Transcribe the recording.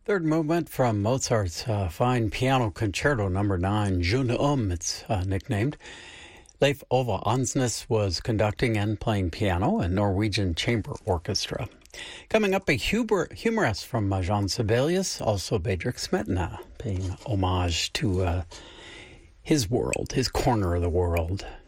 Third movement from Mozart's fine piano concerto number 9, Jeune, it's nicknamed. Leif Ove Ansnes was conducting and playing piano, and Norwegian Chamber Orchestra. Coming up, a humorist from Jean Sibelius, also Bedřich Smetana, paying homage to his world, his corner of the world.